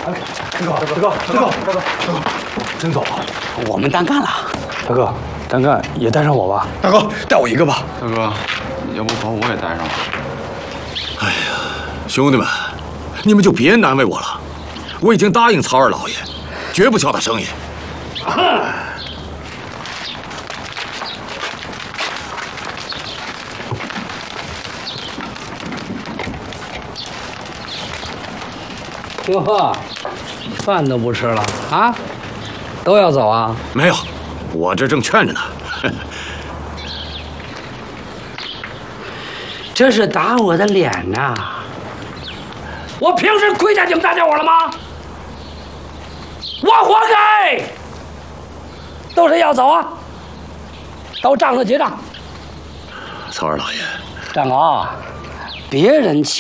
大哥，真走啊？ 我们单干了。 大哥，单干也带上我吧。 大哥，带我一个吧。 大哥，要不把我也带上吧？ 哎呀，兄弟们，你们就别难为我了，我已经答应曹二老爷，绝不叫他生意。 哟，饭都不吃了啊？都要走啊？ 没有，我这正劝着呢。 这是打我的脸呐！我平时亏待你们大家伙了吗？我活该！都谁要走啊？到账上结账。 曹二老爷， 张高，别人欺